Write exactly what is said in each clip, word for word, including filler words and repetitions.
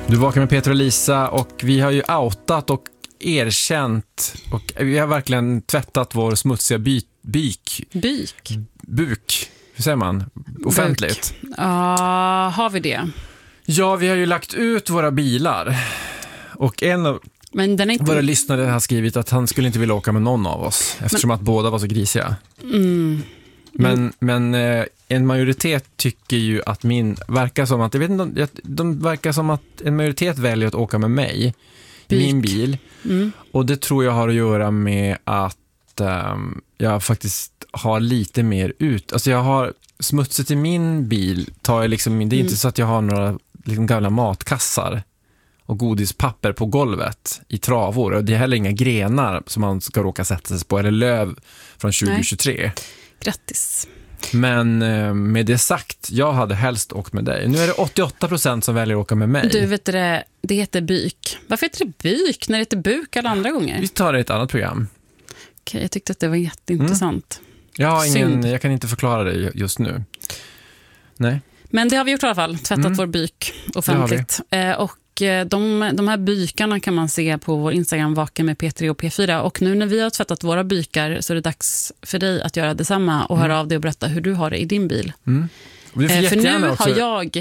Du vakar med Peter och Lisa och vi har ju outat och erkänt och vi har verkligen tvättat vår smutsiga by- byk. Byk? Buk. Hur säger man? Offentligt. Ja, uh, har vi det? Ja, vi har ju lagt ut våra bilar. Och en av Men den är inte... våra lyssnare har skrivit att han skulle inte vilja åka med någon av oss eftersom men... att båda var så grisiga. Mm. Men, mm. men eh, en majoritet tycker ju att min verkar som att jag vet inte, de verkar som att en majoritet väljer att åka med mig i min bil. Mm. Och det tror jag har att göra med att um, jag faktiskt har lite mer ut. Alltså jag har smutset i min bil tar jag liksom, det är mm. inte så att jag har några liksom gamla matkassar och godispapper på golvet i travor. Och det är heller inga grenar som man ska råka sätta sig på eller löv från tjugo tjugotre. Nej. Grattis. Men med det sagt, jag hade helst åkt med dig. Nu är det åttioåtta procent som väljer att åka med mig. Du vet det, det heter byk. Varför heter det byk när det heter buk alla andra gånger? Vi tar det i ett annat program. Okej, jag tyckte att det var jätteintressant. Mm. Jag, har ingen, jag kan inte förklara det just nu. Nej. Men det har vi gjort i alla fall. Tvättat mm. vår byk offentligt. Eh, och De, de här bykarna kan man se på vår Instagram Vaka med P tre och P fyra. Och nu när vi har tvättat våra bykar så är det dags för dig att göra detsamma och mm. höra av dig och berätta hur du har det i din bil. Mm. Eh, för nu också... har jag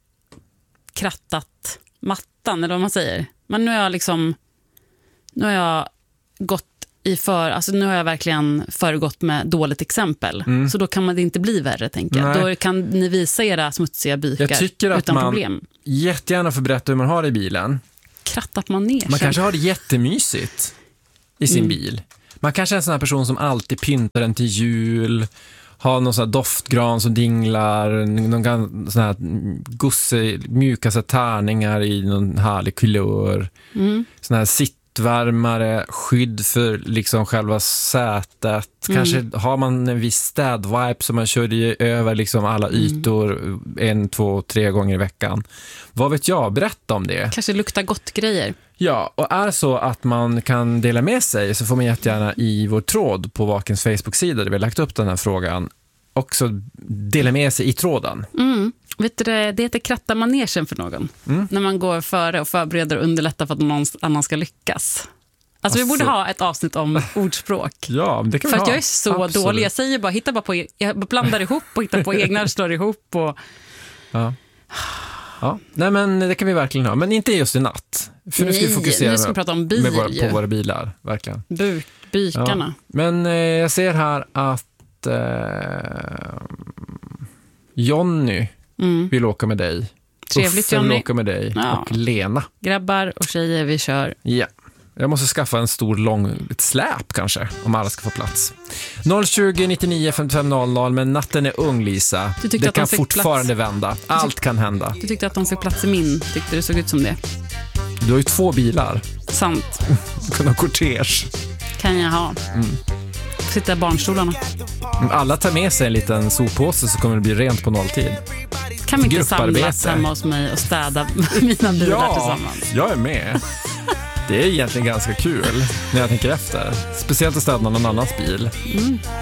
krattat mattan, eller vad man säger. Men nu har jag liksom nu har jag gått i för, alltså nu har jag verkligen föregått med dåligt exempel. Mm. Så då kan man det inte bli värre, tänker jag. Då kan ni visa era smutsiga bykar jag tycker att utan man problem. Jättegärna får berätta hur man har det i bilen. Krattat man ner. Man kanske har det jättemysigt i sin mm. bil. Man kanske är en sån här person som alltid pyntar den till jul, har någon sån här doftgran som dinglar, någon sån här gosse, mjuka så tärningar i någon härlig kulör. Mm. Sån här sitt värmare, skydd för liksom själva sätet. Mm. Kanske har man en viss städvipe som man kör i över liksom alla ytor mm. en, två, tre gånger i veckan. Vad vet jag? Berätta om det. Kanske luktar gott grejer. Ja, och är så att man kan dela med sig så får man jättegärna i vår tråd på Vakens Facebook-sida där vi har lagt upp den här frågan också dela med sig i tråden. Mm. Vet du, det heter kratta manegen för någon. Mm. När man går före och förbereder och underlättar för att någon annan ska lyckas. Alltså, alltså vi borde ha ett avsnitt om ordspråk. Ja, det kan vi för ha. Att jag är så Absolut. dålig. Jag säger bara, hitta bara på, jag blandar ihop och hittar på egna, slår ihop och... Ja. Ja. Nej, men det kan vi verkligen ha. Men inte just i natt. För nu ska vi fokusera nu ska vi prata om bil, med våra, på våra bilar, verkligen. Buk, bykarna. Ja. Men eh, jag ser här att eh, Jonny mm. vill åka med dig. Trevligt, Uffe Johnny. vill åka med dig. Ja. Och Lena. Grabbar och tjejer, vi kör. Ja. Jag måste skaffa en stor lång ett släp kanske, om alla ska få plats. noll tjugo nittionio femtiofem noll noll, men natten är ung, Lisa. Det kan fortfarande plats. vända. Allt kan hända. Du tyckte att de fick plats i min. Tyckte det såg ut som det. Du har ju två bilar. Sant. Du kan ha kortege. Kan jag ha. Mm. Sitta i barnstolarna. Om alla tar med sig en liten soppåse så kommer det bli rent på nolltid. Kan vi inte samlas hemma hos mig och städa mina bilar ja, tillsammans? Jag är med. Det är egentligen ganska kul när jag tänker efter. Speciellt att städa någon annans bil. Mm.